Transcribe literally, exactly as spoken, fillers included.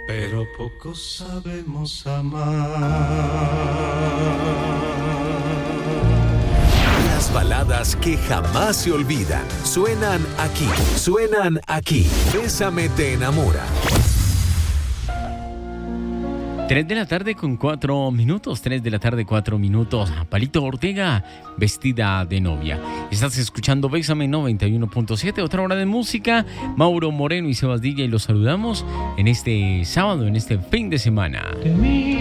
pero poco sabemos amar. Las baladas que jamás se olvidan suenan aquí, suenan aquí. Bésame te enamora. Tres de la tarde con cuatro minutos, tres de la tarde cuatro minutos. Palito Ortega, vestida de novia. Estás escuchando Bésame noventa y uno punto siete, otra hora de música. Mauro Moreno y Sebas D J, y los saludamos en este sábado, en este fin de semana.